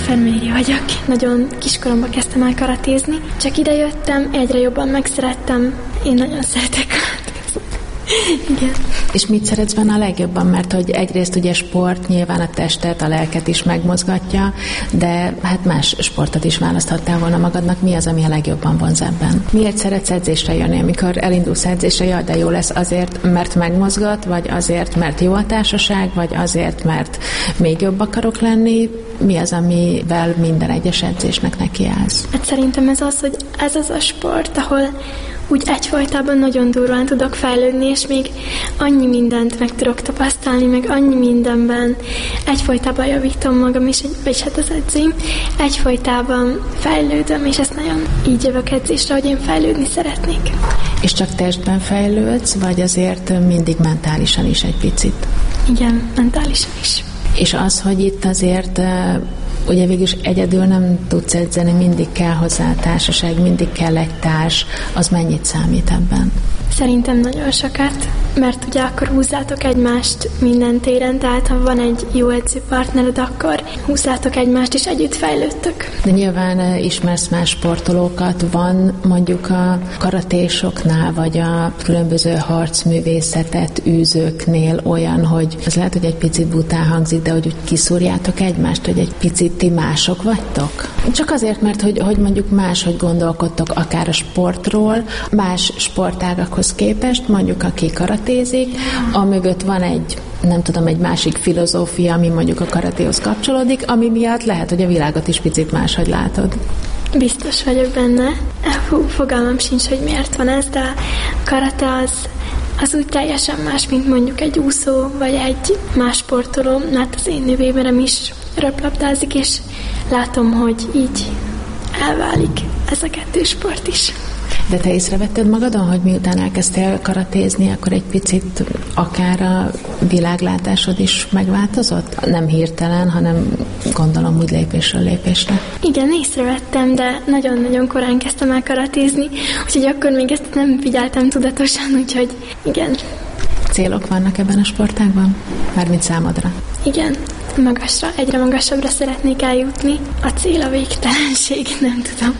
Jennifer Méri vagyok. Nagyon kiskoromban kezdtem el karatézni. Csak ide jöttem, egyre jobban megszerettem. Én nagyon szeretek karatézni. Igen. És mit szeretsz benne a legjobban? Mert hogy egyrészt ugye sport nyilván a testet, a lelket is megmozgatja, de hát más sportot is választhattál volna magadnak. Mi az, ami a legjobban vonz ebben? Miért szeretsz edzésre jönni, amikor elindulsz edzésre, jaj, de jó lesz azért, mert megmozgat, vagy azért, mert jó a társaság, vagy azért, mert még jobb akarok lenni? Mi az, amivel minden egyes edzésnek nekiállsz? Hát szerintem ez az, hogy ez az a sport, ahol úgy egyfajtában nagyon durván tudok fejlődni, és még annyi mindent meg tudok tapasztalni, meg annyi mindenben egyfajtában javítom magam is, és hát az edzőim, egyfajtában fejlődöm, és ezt nagyon így jövök edzésre, hogy én fejlődni szeretnék. És csak testben fejlődsz, vagy azért mindig mentálisan is egy picit? Igen, mentálisan is. És az, hogy itt azért ugye végülis egyedül nem tudsz edzeni, mindig kell hozzá a társaság, mindig kell egy társ, az mennyit számít ebben? Szerintem nagyon sokat, mert ugye akkor húzzátok egymást minden téren, tehát ha van egy jó edzőpartnered, akkor húzzátok egymást, és együtt fejlődtök. De nyilván ismersz más sportolókat, van mondjuk a karatésoknál, vagy a különböző harcművészetet űzőknél olyan, hogy az lehet, hogy egy picit bután hangzik, de hogy úgy kiszúrjátok egymást, hogy egy picit ti mások vagytok? Csak azért, mert hogy mondjuk máshogy gondolkodtok akár a sportról, más sportágakhoz képest, mondjuk aki karatézik, amögött van egy másik filozófia, ami mondjuk a karatéhoz kapcsolódik, ami miatt lehet, hogy a világot is picit máshogy látod. Biztos vagyok benne. Fogalmam sincs, hogy miért van ez, de a karate az úgy teljesen más, mint mondjuk egy úszó, vagy egy más sportoló. Hát az én nővérem is röplabdázik, és látom, hogy így elválik ez a kettő sport is. De te észrevetted magadon, hogy miután elkezdtél karatézni, akkor egy picit akár a világlátásod is megváltozott? Nem hirtelen, hanem gondolom úgy lépésről lépésre. Igen, észrevettem, de nagyon-nagyon korán kezdtem el karatézni, úgyhogy akkor még ezt nem figyeltem tudatosan, úgyhogy igen. Célok vannak ebben a sportágban? Mármint számodra? Igen, magasra, egyre magasabbra szeretnék eljutni. A cél a végtelenség, nem tudom.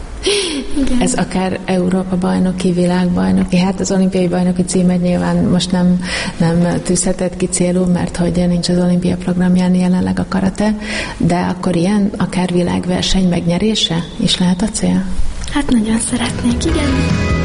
Igen. Ez akár Európa bajnoki, világbajnoki, hát az olimpiai bajnoki címet nyilván most nem tűzheted ki célul, mert hogy nincs az olimpia programján jelenleg a karate, de akkor ilyen akár világverseny megnyerése is lehet a cél? Hát nagyon szeretnék, igen.